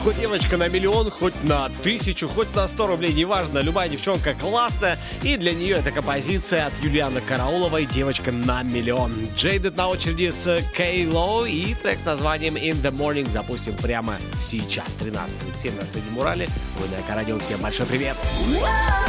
Хоть девочка на миллион, хоть на 1000, хоть на 100 рублей, неважно. Любая девчонка классная. И для нее эта композиция от Юлианы Карауловой «Девочка на миллион». Jaded на очереди с K-Lo и трек с названием In the Morning запустим прямо сейчас. 13:37 на Студии Мурали. Вы на Эко-радио. Всем большой привет!